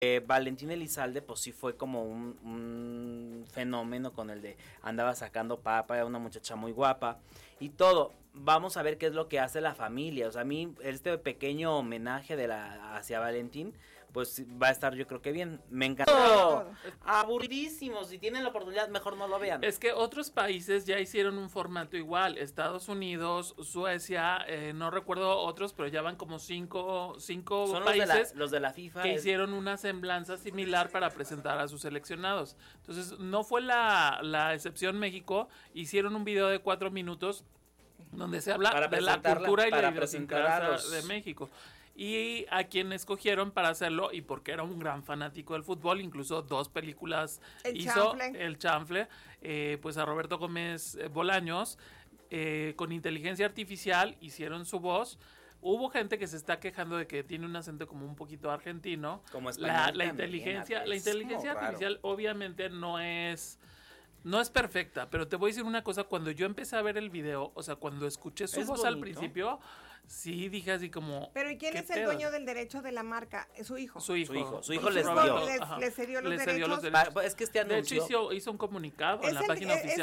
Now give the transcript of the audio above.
Valentín Elizalde, pues sí fue como un fenómeno con el de andaba sacando papa, era una muchacha muy guapa y todo. Vamos a ver qué es lo que hace la familia. O sea, a mí este pequeño homenaje hacia Valentín, pues va a estar yo creo que bien. Me encantó. Aburridísimo. Si tienen la oportunidad, mejor no lo vean. Es que otros países ya hicieron un formato igual. Estados Unidos, Suecia, no recuerdo otros, pero ya van como cinco Son países los de la FIFA. Que hicieron una semblanza similar para presentar a sus seleccionados. Entonces, no fue la excepción México. Hicieron un video de 4 minutos donde se habla de la cultura y la idiosincrasia de México. Y a quien escogieron para hacerlo, y porque era un gran fanático del fútbol, incluso 2 películas El Chanfle, pues a Roberto Gómez Bolaños, con inteligencia artificial hicieron su voz. Hubo gente que se está quejando de que tiene un acento como un poquito argentino. Como la inteligencia artificial obviamente no es perfecta, pero te voy a decir una cosa, cuando yo empecé a ver el video, o sea, cuando escuché su voz al principio, sí dije así como... Pero ¿y quién es el dueño del derecho de la marca? ¿Es su hijo? Su hijo les dio. Les cedió los derechos. Es que este anuncio... De hecho hizo un comunicado en la página oficial.